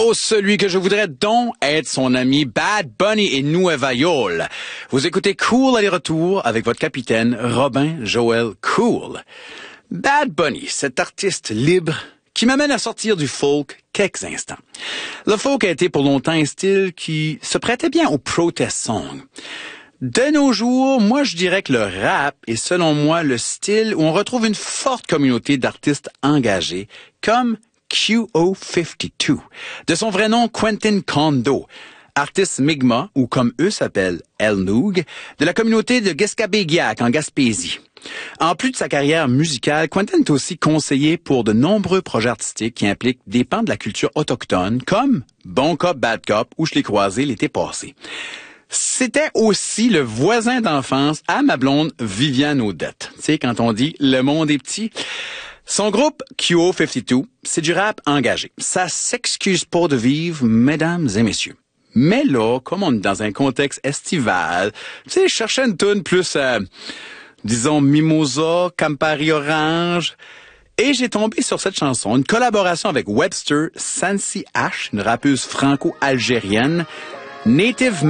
Oh, celui que je voudrais donc être son ami Bad Bunny et Nueva York. Vous écoutez Cool aller-retour avec votre capitaine Robin Joël Cool. Bad Bunny, cet artiste libre qui m'amène à sortir du folk quelques instants. Le folk a été pour longtemps un style qui se prêtait bien au protest song. De nos jours, moi je dirais que le rap est selon moi le style où on retrouve une forte communauté d'artistes engagés comme QO52, de son vrai nom Quentin Kondo, artiste Mi'kmaq, ou comme eux s'appellent El Noog, de la communauté de Guescabéguiac en Gaspésie. En plus de sa carrière musicale, Quentin est aussi conseiller pour de nombreux projets artistiques qui impliquent des pans de la culture autochtone, comme Bon Cop, Bad Cop, où je l'ai croisé l'été passé. C'était aussi le voisin d'enfance à ma blonde Viviane Audette. Tu sais, quand on dit « le monde est petit », son groupe QO52, c'est du rap engagé. Ça s'excuse pas de vivre, mesdames et messieurs. Mais là, comme on est dans un contexte estival, tu sais, je cherchais une toune plus, disons, Mimosa, Campari Orange. Et j'ai tombé sur cette chanson, une collaboration avec Webster Sansi H, une rappeuse franco-algérienne, Native